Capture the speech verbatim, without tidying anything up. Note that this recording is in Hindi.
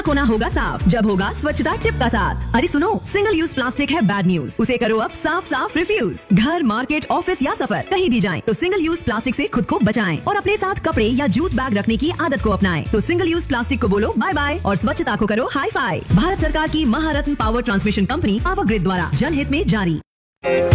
होना होगा साफ जब होगा स्वच्छता टिप का साथ। अरे सुनो, सिंगल यूज प्लास्टिक है बैड न्यूज, उसे करो अब साफ साफ रिफ्यूज। घर, मार्केट, ऑफिस या सफर कहीं भी जाएं तो सिंगल यूज प्लास्टिक से खुद को बचाएं और अपने साथ कपड़े या जूट बैग रखने की आदत को अपनाएं। तो सिंगल यूज प्लास्टिक को बोलो बाय बाय और स्वच्छता को करो हाई फाई। भारत सरकार की महारत्न power transmission company power grid द्वारा जनहित में जारी।